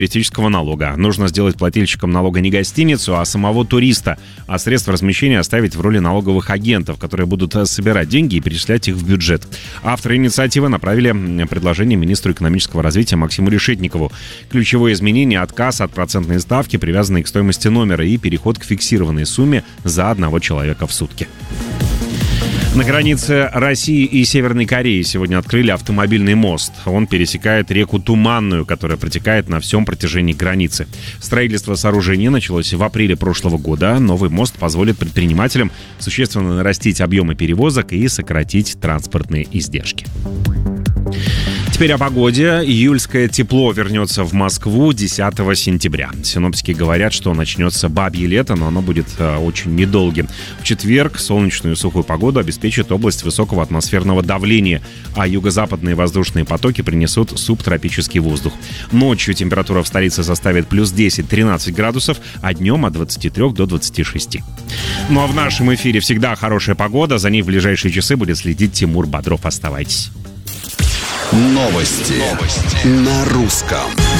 туристического налога. Нужно сделать плательщиком налога не гостиницу, а самого туриста, а средства размещения оставить в роли налоговых агентов, которые будут собирать деньги и перечислять их в бюджет. Авторы инициативы направили предложение министру экономического развития Максиму Решетникову. Ключевое изменение — отказ от процентной ставки, привязанной к стоимости номера, и переход к фиксированной сумме за одного человека в сутки. На границе России и Северной Кореи сегодня открыли автомобильный мост. Он пересекает реку Туманную, которая протекает на всем протяжении границы. Строительство сооружения началось в апреле прошлого года. Новый мост позволит предпринимателям существенно нарастить объемы перевозок и сократить транспортные издержки. Теперь о погоде. Июльское тепло вернется в Москву 10 сентября. Синоптики говорят, что начнется бабье лето, но оно будет очень недолгим. В четверг солнечную и сухую погоду обеспечит область высокого атмосферного давления, а юго-западные воздушные потоки принесут субтропический воздух. Ночью температура в столице составит плюс 10-13 градусов, а днем от 23 до 26. Ну а в нашем эфире всегда хорошая погода. За ней в ближайшие часы будет следить Тимур Бодров. Оставайтесь. Новости на русском.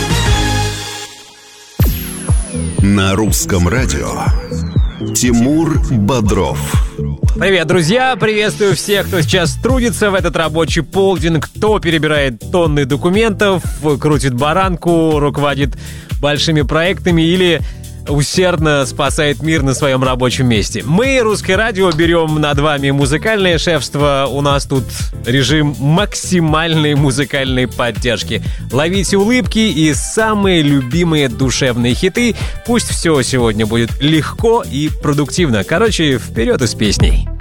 На русском радио. Тимур Бодров. Привет, друзья! Приветствую всех, кто сейчас трудится в этот рабочий полдень, кто перебирает тонны документов, крутит баранку, руководит большими проектами или усердно спасает мир на своем рабочем месте. Мы, Русское радио, берем над вами музыкальное шефство. У нас тут режим максимальной музыкальной поддержки. Ловите улыбки и самые любимые душевные хиты. Пусть все сегодня будет легко и продуктивно. Короче, вперед из песней.